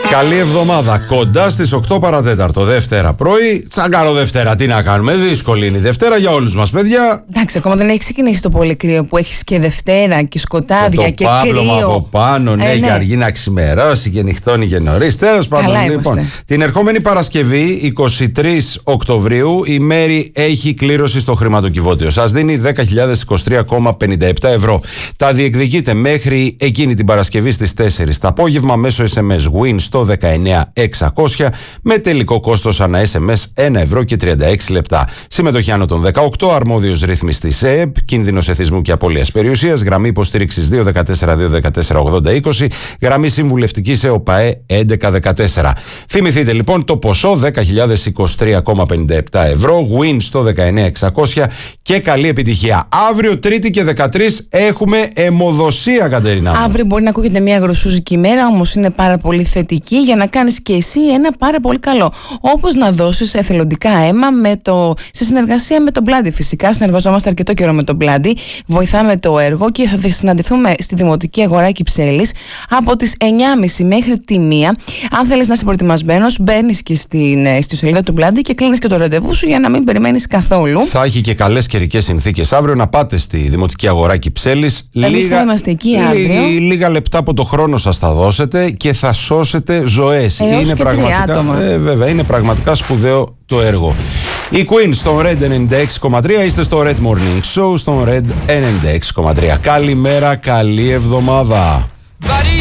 Καλή εβδομάδα. Κοντά στις 8 παρατέταρτο, Δευτέρα πρωί. Τσαγκάρο Δευτέρα. Τι να κάνουμε, δύσκολη είναι η Δευτέρα για όλους μας, παιδιά. Εντάξει, ακόμα δεν έχει ξεκινήσει το πολύ κρύο που έχεις και Δευτέρα και σκοτάδια και κρύο. Το πάπλωμα από πάνω, ναι, και αργεί να ξημερώσει και νυχτώνει και νωρίς. Τέλος πάντων, λοιπόν. Την ερχόμενη Παρασκευή, 23 Οκτωβρίου, η Μέρη έχει κλήρωση στο χρηματοκιβώτιο. Σας δίνει 10.023,57 ευρώ. Τα διεκδικείτε μέχρι εκείνη την Παρασκευή στις 4 το απόγευμα μέσω SMS WIN στο 19600 με τελικό κόστος ανά SMS 1 ευρώ και 36 λεπτά. Συμμετοχή άνω των 18, αρμόδιος ρύθμιστης ΕΕΠ, κίνδυνος εθισμού και απώλειας περιουσίας, γραμμή υποστήριξης 214-214-80-20, γραμμή συμβουλευτικής ΕΟΠΑΕ 1114. Θυμηθείτε λοιπόν το ποσό 10.023,57 ευρώ, WIN στο 19600 και καλή επιτυχία. Αύριο Τρίτη και 13 έχουμε αιμοδοσία, Κατερίνα. Αύριο μπορεί να ακούγεται μια γροσούζικη ημέρα, όμως είναι πάρα πολύ θετική για να κάνεις και εσύ ένα πάρα πολύ καλό. Όπως να δώσεις εθελοντικά αίμα σε συνεργασία με τον Bloody. Φυσικά συνεργαζόμαστε αρκετό καιρό με τον Bloody. Βοηθάμε το έργο και θα συναντηθούμε στη Δημοτική Αγορά Κυψέλης από τις 9.30 μέχρι τη 1. Αν θέλεις να είσαι προετοιμασμένος, μπαίνεις και στη σελίδα του Bloody και κλείνεις και το ραντεβού σου για να μην περιμένεις καθόλου. Θα έχει και καλές καιρικές συνθήκες αύριο. Να πάτε στη Δημοτική Αγορά Κυψέλης. Εμείς θα είμαστε εκεί αύριο. Λίγα λεπτά από το χρόνο σας θα δώσετε και θα σώσετε ζωές. Είναι πραγματικά, βέβαια, είναι πραγματικά σπουδαίο το έργο. Η Queen στον Red 96,3, είστε στο Red Morning Show στον Red 96,3. Καλημέρα, καλή εβδομάδα.